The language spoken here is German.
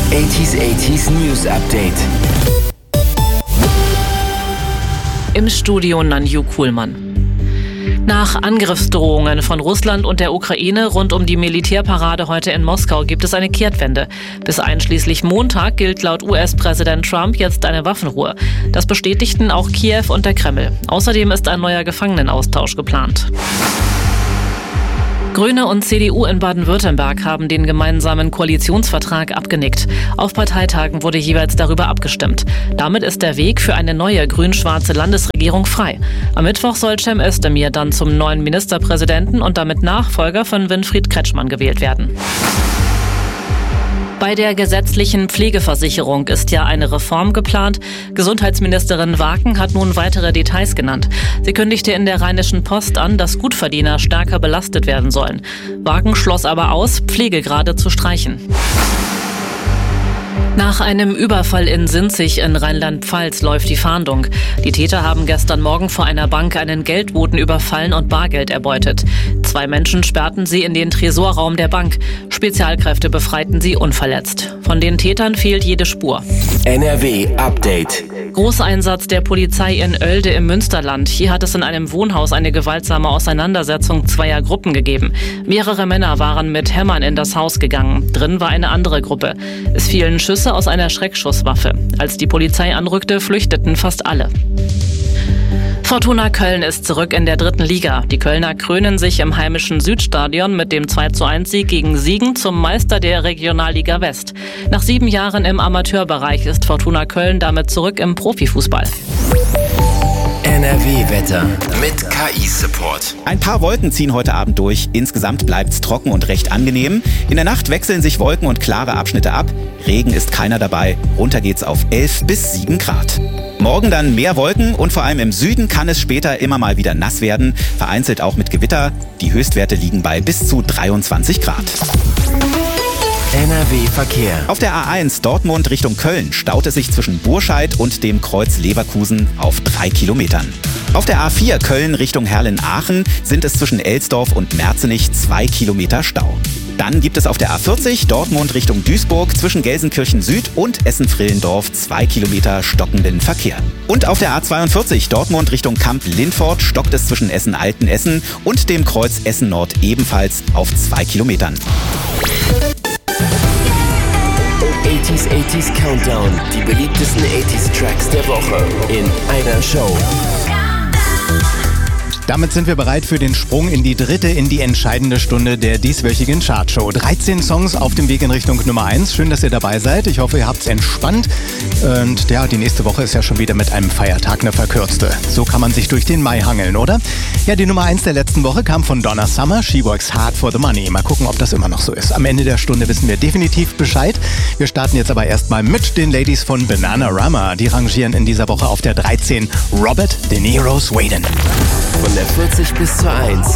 80s News Update. Im Studio Nanju Kuhlmann. Nach Angriffsdrohungen von Russland und der Ukraine rund um die Militärparade heute in Moskau gibt es eine Kehrtwende. Bis einschließlich Montag gilt laut US-Präsident Trump jetzt eine Waffenruhe. Das bestätigten auch Kiew und der Kreml. Außerdem ist ein neuer Gefangenenaustausch geplant. Grüne und CDU in Baden-Württemberg haben den gemeinsamen Koalitionsvertrag abgenickt. Auf Parteitagen wurde jeweils darüber abgestimmt. Damit ist der Weg für eine neue grün-schwarze Landesregierung frei. Am Mittwoch soll Cem Özdemir dann zum neuen Ministerpräsidenten und damit Nachfolger von Winfried Kretschmann gewählt werden. Bei der gesetzlichen Pflegeversicherung ist ja eine Reform geplant. Gesundheitsministerin Waken hat nun weitere Details genannt. Sie kündigte in der Rheinischen Post an, dass Gutverdiener stärker belastet werden sollen. Waken schloss aber aus, Pflegegrade zu streichen. Nach einem Überfall in Sinzig in Rheinland-Pfalz läuft die Fahndung. Die Täter haben gestern Morgen vor einer Bank einen Geldboten überfallen und Bargeld erbeutet. 2 Menschen sperrten sie in den Tresorraum der Bank. Spezialkräfte befreiten sie unverletzt. Von den Tätern fehlt jede Spur. NRW Update. Großeinsatz der Polizei in Oelde im Münsterland. Hier hat es in einem Wohnhaus eine gewaltsame Auseinandersetzung zweier Gruppen gegeben. Mehrere Männer waren mit Hämmern in das Haus gegangen. Drin war eine andere Gruppe. Es fielen Schüsse aus einer Schreckschusswaffe. Als die Polizei anrückte, flüchteten fast alle. Fortuna Köln ist zurück in der 3. Liga. Die Kölner krönen sich im heimischen Südstadion mit dem 2:1-Sieg gegen Siegen zum Meister der Regionalliga West. Nach 7 Jahren im Amateurbereich ist Fortuna Köln damit zurück im Profifußball. NRW-Wetter mit KI-Support. Ein paar Wolken ziehen heute Abend durch. Insgesamt bleibt's trocken und recht angenehm. In der Nacht wechseln sich Wolken und klare Abschnitte ab. Regen ist keiner dabei. Runter geht's auf 11 bis 7 Grad. Morgen dann mehr Wolken und vor allem im Süden kann es später immer mal wieder nass werden. Vereinzelt auch mit Gewitter. Die Höchstwerte liegen bei bis zu 23 Grad. NRW-Verkehr. Auf der A1 Dortmund Richtung Köln staut es sich zwischen Burscheid und dem Kreuz Leverkusen auf 3 Kilometern. Auf der A4 Köln Richtung Herrlen-Aachen sind es zwischen Elsdorf und Merzenich 2 Kilometer Stau. Dann gibt es auf der A40 Dortmund Richtung Duisburg zwischen Gelsenkirchen Süd und Essen-Vrillendorf 2 Kilometer stockenden Verkehr. Und auf der A42 Dortmund Richtung Kamp-Lindfort stockt es zwischen Essen-Altenessen und dem Kreuz Essen-Nord ebenfalls auf 2 Kilometern. 80s Countdown. Die beliebtesten 80s Tracks der Woche in einer Show. Damit sind wir bereit für den Sprung in die entscheidende Stunde der dieswöchigen Chartshow. 13 Songs auf dem Weg in Richtung Nummer 1. Schön, dass ihr dabei seid. Ich hoffe, ihr habt's entspannt. Und ja, die nächste Woche ist ja schon wieder mit einem Feiertag eine verkürzte. So kann man sich durch den Mai hangeln, oder? Ja, die Nummer 1 der letzten Woche kam von Donna Summer. She works hard for the money. Mal gucken, ob das immer noch so ist. Am Ende der Stunde wissen wir definitiv Bescheid. Wir starten jetzt aber erstmal mit den Ladies von Bananarama. Die rangieren in dieser Woche auf der 13 Robert De Niro's Waitin'. Von der 40 bis zur 1.